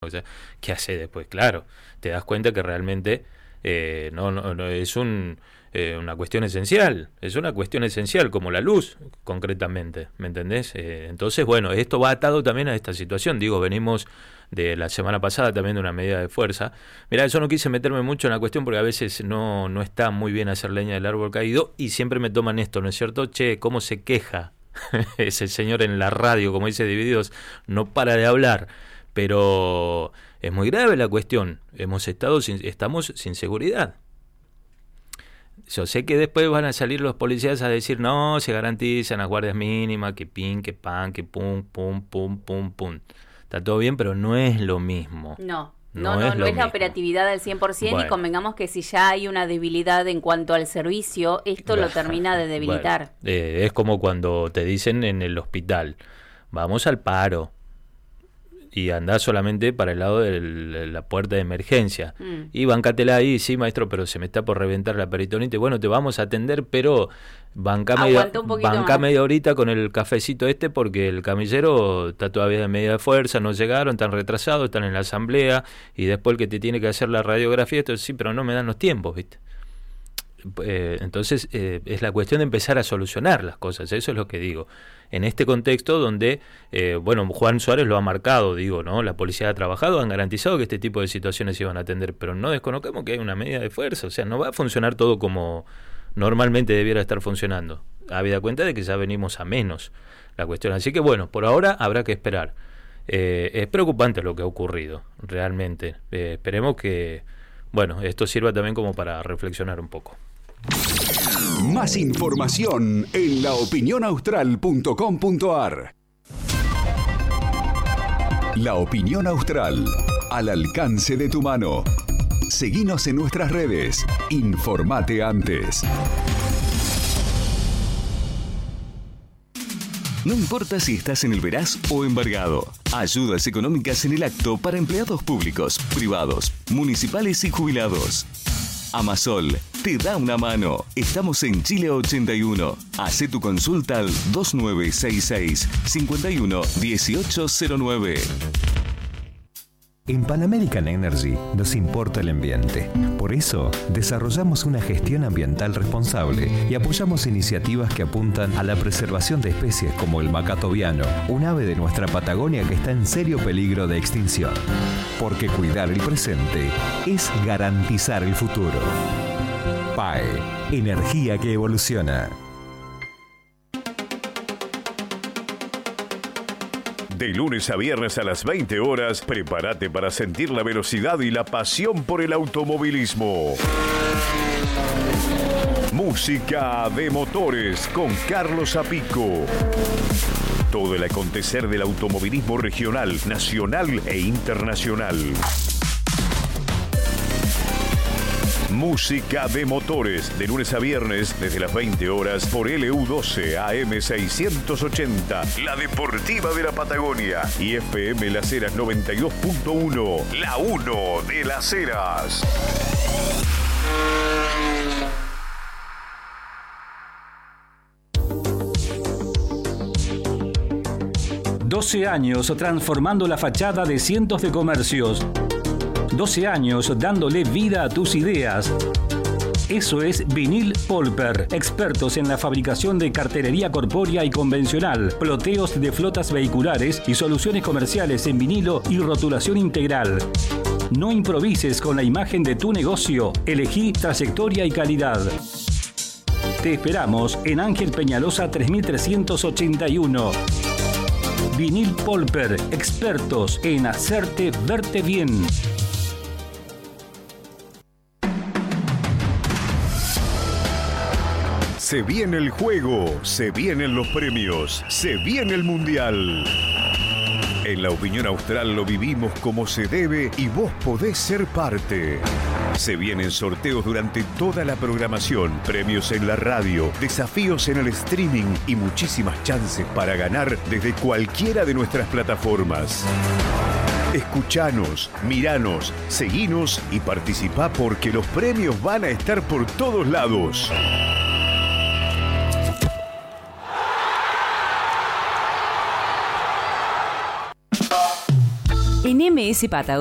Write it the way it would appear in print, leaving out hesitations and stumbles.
O sea, ¿qué hace después? Claro, te das cuenta que realmente no es una cuestión esencial, es una cuestión esencial como la luz, concretamente, ¿me entendés? Entonces, bueno, esto va atado también a esta situación. Digo, venimos de la semana pasada también de una medida de fuerza. Mirá, yo no quise meterme mucho en la cuestión porque a veces no está muy bien hacer leña del árbol caído y siempre me toman esto, ¿no es cierto? Che, ¿cómo se queja ese señor en la radio, como dice Divididos? No para de hablar. Pero es muy grave la cuestión. Estamos sin seguridad. Yo sé que después van a salir los policías a decir no, se garantizan las guardias mínimas, que pin, que pan, que pum, pum, pum, pum, pum. Está todo bien, pero no es lo mismo. No es la operatividad del 100%. Bueno. Y convengamos que si ya hay una debilidad en cuanto al servicio, esto lo termina de debilitar. Bueno, es como cuando te dicen en el hospital, vamos al paro. Y andás solamente para el lado de la puerta de emergencia. Y bancátela ahí, sí, maestro, pero se me está por reventar la peritonite. Bueno, te vamos a atender, pero banca media horita con el cafecito porque el camillero está todavía en medida de fuerza, no llegaron, están retrasados, están en la asamblea, y después el que te tiene que hacer la radiografía, esto sí, pero no me dan los tiempos, ¿viste? Entonces es la cuestión de empezar a solucionar las cosas, eso es lo que digo. En este contexto donde, Juan Suárez lo ha marcado, ¿no? La policía ha trabajado, han garantizado que este tipo de situaciones se iban a atender, pero no desconozcamos que hay una medida de fuerza, o sea, no va a funcionar todo como normalmente debiera estar funcionando, habida cuenta de que ya venimos a menos la cuestión. Así que por ahora habrá que esperar. Es preocupante lo que ha ocurrido, realmente. Esperemos que, esto sirva también como para reflexionar un poco. Más información en laopinionaustral.com.ar. La Opinión Austral, al alcance de tu mano. Seguinos en nuestras redes. Informate antes. No importa si estás en el veraz o embargado. Ayudas económicas en el acto para empleados públicos, privados, municipales y jubilados. Amasol te da una mano. Estamos en Chile 81. Hacé tu consulta al 2966 51 1809. En Pan American Energy nos importa el ambiente. Por eso, desarrollamos una gestión ambiental responsable y apoyamos iniciativas que apuntan a la preservación de especies como el macato viano, un ave de nuestra Patagonia que está en serio peligro de extinción. Porque cuidar el presente es garantizar el futuro. PAE, energía que evoluciona. De lunes a viernes a las 20 horas, prepárate para sentir la velocidad y la pasión por el automovilismo. Música de motores con Carlos Apico. Todo el acontecer del automovilismo regional, nacional e internacional. Música de motores, de lunes a viernes, desde las 20 horas, por LU12 AM 680, la deportiva de la Patagonia, y FM Las Heras 92.1, la 1 de Las Heras. ...12 años transformando la fachada de cientos de comercios... 12 años dándole vida a tus ideas. Eso es Vinil Polper, expertos en la fabricación de cartelería corpórea y convencional, ploteos de flotas vehiculares y soluciones comerciales en vinilo y rotulación integral. No improvises con la imagen de tu negocio, elegí trayectoria y calidad. Te esperamos en Ángel Peñalosa 3381. Vinil Polper, expertos en hacerte verte bien. Se viene el juego, se vienen los premios, se viene el mundial. En La Opinión Austral lo vivimos como se debe y vos podés ser parte. Se vienen sorteos durante toda la programación, premios en la radio, desafíos en el streaming y muchísimas chances para ganar desde cualquiera de nuestras plataformas. Escuchanos, miranos, seguinos y participá porque los premios van a estar por todos lados. En MS Patagonia